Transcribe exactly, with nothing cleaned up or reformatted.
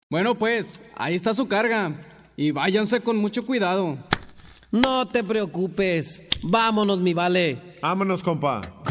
Bueno, pues, ahí está su carga. Y váyanse con mucho cuidado. No te preocupes. Vámonos, mi vale. Vámonos, compa.